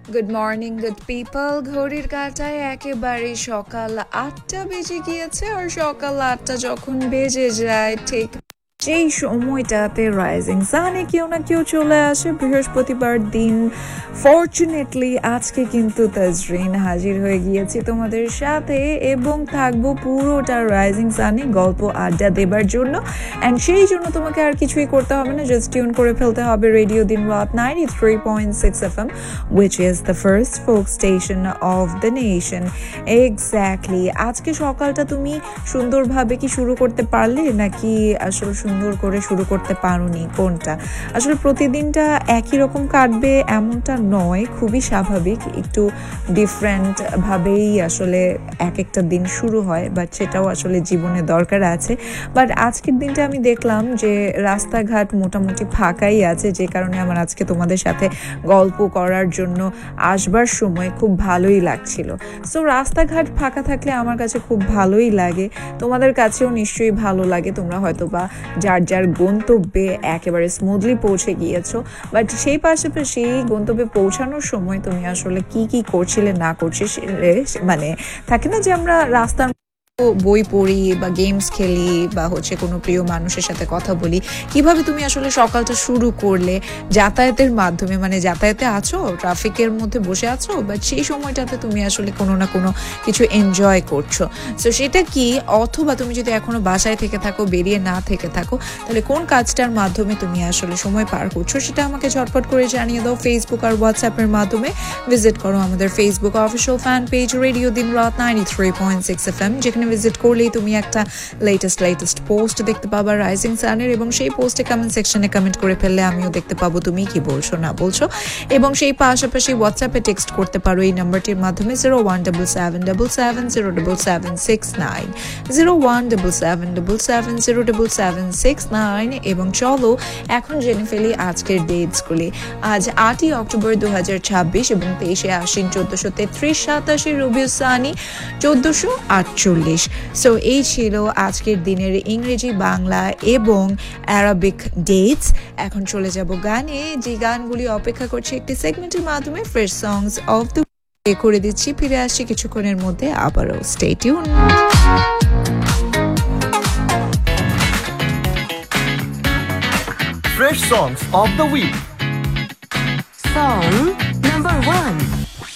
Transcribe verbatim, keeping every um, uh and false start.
Good morning good people. ঘড়ির কাঁটায় একেবারে সকাল আটটা বেজে গিয়েছে, আর সকাল আটটা যখন বেজে যায় ঠিক সেই সময়টাতে রাইজিং সানে কেউ না কেউ চলে আসে। বৃহস্পতিবার দিন ফরচুনেটলি আজকে কিন্তু তাজরিন হাজির হয়ে গিয়েছি তোমাদের সাথে, এবং থাকবো পুরোটা রাইজিং সানে গল্প আড্ডা দেবার জন্য। অ্যান্ড সেই জন্য তোমাকে আর কিছুই করতে হবে না, জাস্ট টিউন করে ফেলতে হবে রেডিও দিন রাত ninety three point six F M, which is the first folk station of the nation. Exactly আজকে সকালটা তুমি সুন্দরভাবে কি শুরু করতে পারলে, নাকি আসলে সুন্দর করে শুরু করতে পারোনি? কোনটা আসলে প্রতিদিনটা একই রকম কাটবে এমনটা নয়, খুবই স্বাভাবিক, একটু ডিফারেন্ট ভাবেই আসলে এক একটা দিন শুরু হয়, বাট সেটাও আসলে জীবনে দরকার আছে। বাট আজকের দিনটা আমি দেখলাম যে রাস্তাঘাট মোটামুটি ফাঁকাই আছে, যে কারণে আমার আজকে তোমাদের সাথে গল্প করার জন্য আসবার সময় খুব ভালোই লাগছিল। সো রাস্তাঘাট ফাঁকা থাকলে আমার কাছে খুব ভালোই লাগে, তোমাদের কাছেও নিশ্চয়ই ভালো লাগে। তোমরা হয়তো বা যার যার গন্তব্যে একেবারে স্মুথলি পৌঁছে গিয়েছো, বাট সেই পাশাপাশি গন্তব্যে পৌঁছানোর সময় তুমি আসলে কি কি করছিলে না করছিলে, মানে থাকে না যে আমরা রাস্তার বই পড়ি বা গেমস খেলি বা হচ্ছে কোনো প্রিয় মানুষের সাথে কথা বলি, কিভাবে তুমি আসলে সকালটা শুরু করলে যাতায়াতের মাধ্যমে, মানে যাতায়াতে আছো, ট্রাফিকের মধ্যে বসে আছো, বাট সেই সময়টাতে তুমি আসলে কোনো না কোনো কিছু এনজয় করছো। সো সেটা কি, অথবা তুমি যদি এখনো বাসায় থেকে থাকো, বেরিয়ে না থেকে থাকো, তাহলে কোন কাজটার মাধ্যমে তুমি আসলে সময় পার করছো সেটা আমাকে ঝটপট করে জানিয়ে দাও ফেসবুক আর হোয়াটসঅ্যাপের মাধ্যমে। ভিজিট করো আমাদের Facebook official fan page radio দিন রাত ninety three point six F M, যেখানে ভিজিট করলেই তুমি একটা লেটেস্ট লেটেস্ট পোস্ট দেখতে পাবা রাইজিং সানের, এবং সেই পোস্টে কমেন্ট সেকশনে কমেন্ট করে ফেললে আমিও দেখতে পাবো তুমি কি বলছো না বলছো। এবং সেই পাশাপাশি হোয়াটসঅ্যাপে টেক্সট করতে পারো এই নাম্বারটির মাধ্যমে zero one double seven double seven zero double seven six nine zero one double seven double seven zero double seven six nine. এবং চলো এখন জেনে ফেলি আজকের ডেটসগুলি। আজ আটই অক্টোবর দু হাজার ছাব্বিশ এবং তেইশে আশ্বিন চোদ্দশো তেত্রিশ, সাতাশে রবিউল সানি চোদ্দশো আটচল্লিশ। সো এই ছিল আজকের দিনের ইংরেজি, বাংলা এবং অ্যারাবিক ডেটস। এখন চলে যাব গানে, যে গানগুলি অপেক্ষা করছে একটি সেগমেন্টের মাধ্যমে। Fresh songs of the day করে দিচ্ছি, ফিরে আসছি কিছুক্ষণের মধ্যে আবারও। Stay tune. Fresh songs of the week. Song number one.